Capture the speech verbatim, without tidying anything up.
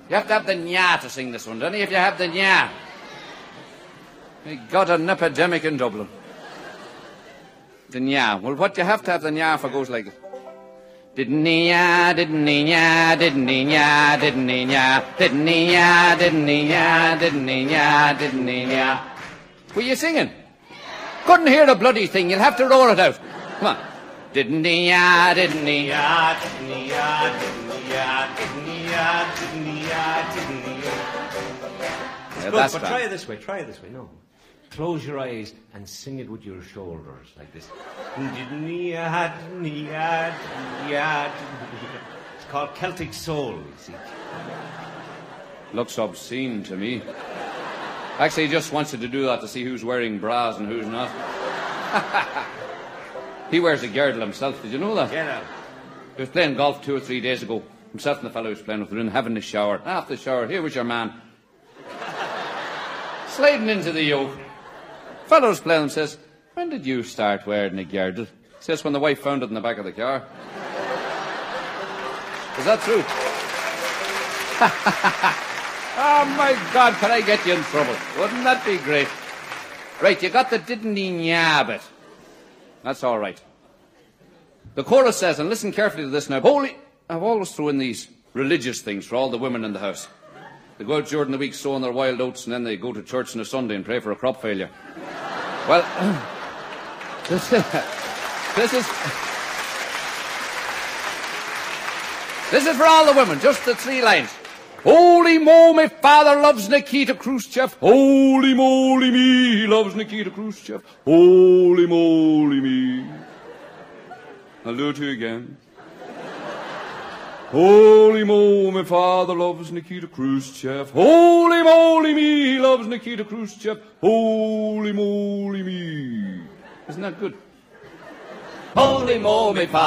You have to have the nya to sing this one, don't you? If you have the nya. We got an epidemic in Dublin. The nya. Well, what you have to have the nya for goes like it. Didn't he nya, didn't he nya, didn't he nya, didn't he nya, didn't he nya, didn't he nya, didn't he nya, didn't he nya. Were you singing? Couldn't hear the bloody thing. You'll have to roar it out. Come on. Didn't he nya, didn't he nya, didn't he nya, didn't he nya, didn't he nya, didn't he nya, didn't he nya. Good, but try it this way, try it this way, no. Close your eyes and sing it with your shoulders, like this. It's called Celtic Soul, you see. Looks obscene to me. Actually, he just wants you to do that to see who's wearing bras and who's not. He wears a girdle himself, did you know that? Get out. He was playing golf two or three days ago. Himself and the fellow he was playing with were in having a shower. After the shower, here was your man. Sliding into the yoke. Fellow's playing and says, when did you start wearing a girdle? He says, when the wife found it in the back of the car. Is that true? Oh, my God, can I get you in trouble? Wouldn't that be great? Right, you got the didn't he nya bit. That's all right. The chorus says, and listen carefully to this now, holy... I've always thrown in these religious things for all the women in the house. They go out during the week sowing their wild oats and then they go to church on a Sunday and pray for a crop failure. Well, this, this is... This is for all the women, just the three lines. Holy mo, my father loves Nikita Khrushchev. Holy moly me, he loves Nikita Khrushchev. Holy moly me. I'll do it to you again. Holy mo, my father loves Nikita Khrushchev. Holy moly me, he loves Nikita Khrushchev. Holy moly me. Isn't that good? Holy mo, my father.